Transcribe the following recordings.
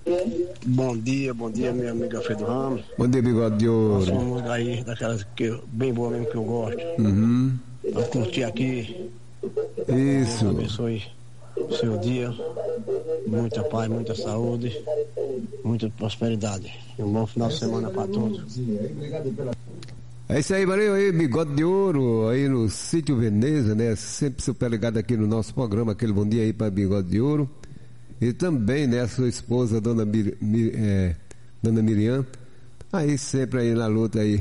Bom dia, meu amigo Alfredo Ramos. Bom dia, Bigode de Ouro. Nossa, uma música aí, daquelas bem boa mesmo que eu gosto. Pra curtir aqui. Isso. Deus abençoe o seu dia. Muita paz, muita saúde, muita prosperidade. E um bom final de semana para todos. É isso aí, valeu aí, Bigode de Ouro, aí no Sítio Veneza, né? Sempre super ligado aqui no nosso programa, aquele bom dia aí para Bigode de Ouro. E também, né, a sua esposa, Dona Miriam, aí sempre aí na luta aí,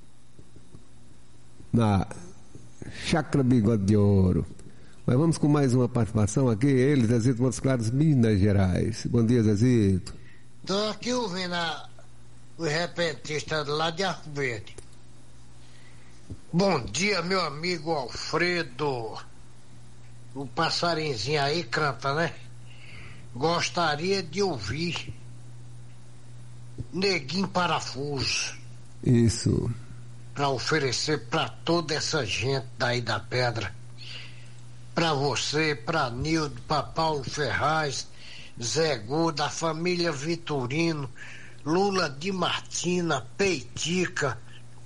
na Chácara Bigode de Ouro. Mas vamos com mais uma participação aqui, ele, Zezito Montes Claros, Minas Gerais. Bom dia, Zezito. Estou aqui ouvindo o repentista lá de Arco Verde. Bom dia, meu amigo Alfredo. O passarinzinho aí canta, né? Gostaria de ouvir Neguinho Parafuso. Isso. Para oferecer para toda essa gente daí da Pedra. Para você, para Nildo, para Paulo Ferraz, Zé Gordo, a família Vitorino, Lula de Martina, Peitica,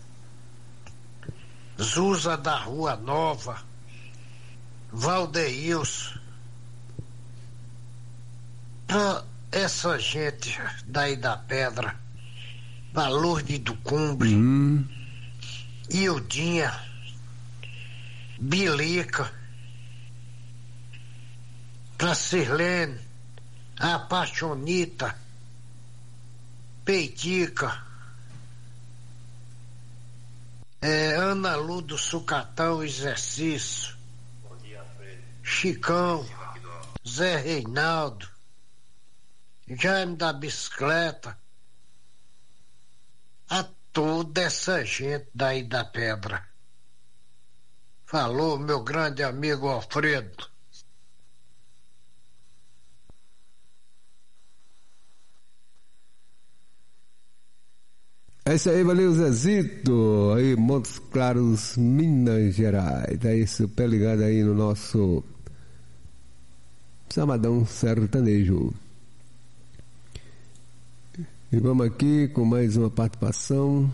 Zuza da Rua Nova, Valdeilson, para essa gente daí da Pedra, para Lourdes do Cumbre, Ildinha, Bilica, para Sirlene, a Paixonita, Peitica, Ana Lu do Sucatão Exercício, Chicão, Zé Reinaldo, Jaime da Bicicleta, a toda essa gente daí da Pedra. Falou, meu grande amigo Alfredo. É isso aí, valeu, Zezito, aí Montes Claros, Minas Gerais. É isso, pé ligado aí no nosso Sabadão Sertanejo. E vamos aqui com mais uma participação.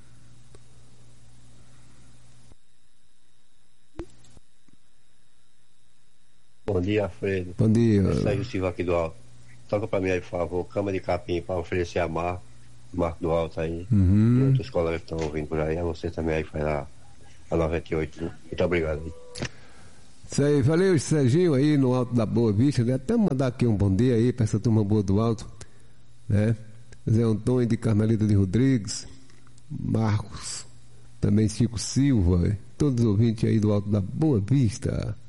Bom dia, Alfredo. Bom dia. Sérgio Silva aqui do Alto. Toca pra mim aí, por favor, Cama de Capim, para oferecer a Marco do Alto aí. E outros colegas que estão ouvindo por aí. A você também aí faz a 98. Muito obrigado aí. Isso aí, valeu, Serginho aí no Alto da Boa Vista, né? Até mandar aqui um bom dia aí para essa turma boa do Alto, né? Zé Antônio de Carmelita de Rodrigues, Marcos, também Chico Silva, todos os ouvintes aí do Alto da Boa Vista.